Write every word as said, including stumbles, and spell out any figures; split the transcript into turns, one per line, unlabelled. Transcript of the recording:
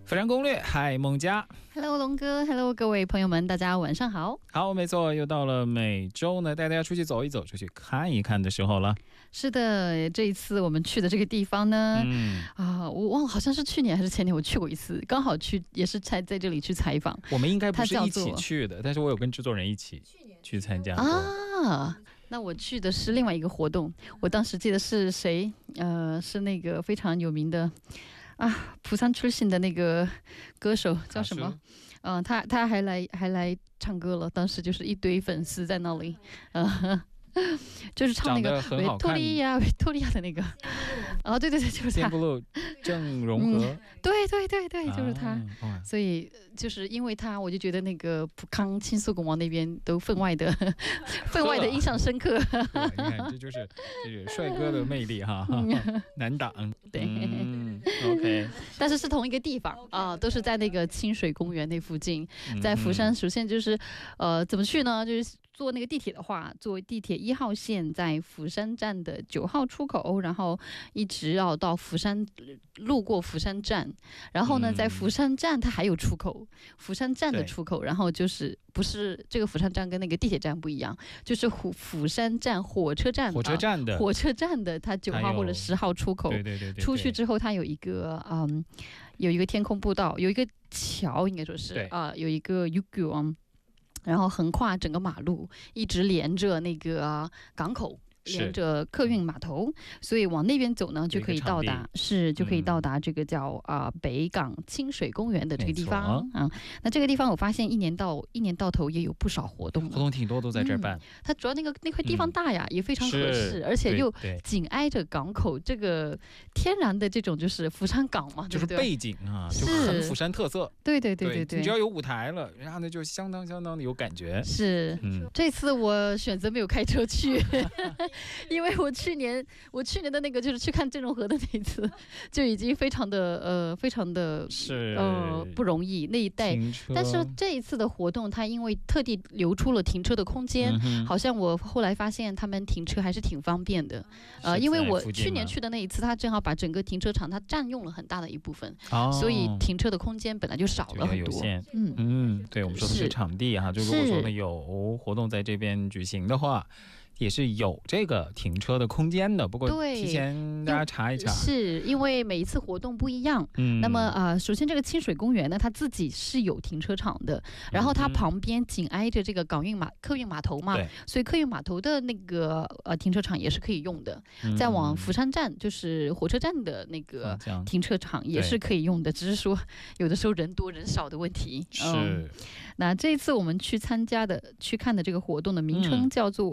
釜山攻略海梦家
Hello 龙哥 Hello 各位朋友们，大家晚上好。
好，没错，又到了每周呢带大家出去走一走，出去看一看的时候了。
是的，这一次我们去的这个地方呢，嗯啊，我忘了好像是去年还是前年我去过一次，刚好去也是在在这里去采访。
我们应该不是一起去的，但是我有跟制作人一起去参加过
啊。那我去的是另外一个活动，我当时记得是谁，呃，是那个非常有名的啊，釜山出身的那个歌手叫什么？嗯、呃，他他还来还来唱歌了，当时就是一堆粉丝在那里，呃，就是唱那个维多利亚维多利亚的那个，哦，对对对，就是他。
郑容和、
嗯，对对对对，就是他。啊、所以就是因为他，我就觉得那个浦康青素公王那边都分外的分外的印象深刻。
你看，这就是这是帅哥的魅力哈，难挡。
对、
嗯、，OK。
但是是同一个地方啊，都是在那个清水公园那附近，在釜山。首先就是，呃，怎么去呢？就是坐那个地铁的话，坐地铁一号线，在釜山站的九号出口，然后一直要到釜山。路过釜山站，然后呢，在釜山站它还有出口，釜山站的出口，然后就是不是这个釜山站跟那个地铁站不一样，就是釜釜山站火车站，
火车站的、
啊、火车站的，它九号或者十号出口，
对对 对, 对, 对，
出去之后它有一个嗯，有一个天空步道，有一个桥，应该说是啊、呃，有一个 Yugu， 然后横跨整个马路，一直连着那个、啊、港口。连着客运码头，所以往那边走呢，就可以到达，是就可以到达这个叫啊、呃、北港清水公园的这个地方啊。那这个地方我发现一年到一年到头也有不少活动，
活动挺多都在这儿办。嗯、
它主要那个那块地方大呀，嗯、也非常合适，而且又紧挨着港口，这个天然的这种就是釜山港嘛，
就是背景啊，就很釜山特色。
对对对对对，
你只要有舞台了，然后呢就相当相当的有感觉。
是，嗯、这次我选择没有开车去。因为我去年我去年的那个就是去看郑容和的那一次，就已经非常的呃非常的
是
呃不容易那一带，但是这一次的活动，它因为特地留出了停车的空间，嗯、好像我后来发现他们停车还是挺方便的。呃，因为我去年去的那一次，它正好把整个停车场它占用了很大的一部分，哦、所以停车的空间本来就少了很多。
嗯嗯，对，我们说的是场地哈，就如果说呢有活动在这边举行的话。也是有这个停车的空间的，不过提前大家查一查，
是因为每一次活动不一样。嗯，那么啊、呃，首先这个清水公园呢，它自己是有停车场的，然后它旁边紧挨着这个港运码客运码头嘛，嗯、所以客运码头的那个呃停车场也是可以用的。嗯、再往釜山站，就是火车站的那个停车场也是可以用的，只是说有的时候人多人少的问题。
是。
嗯、那这一次我们去参加的、去看的这个活动的名称叫做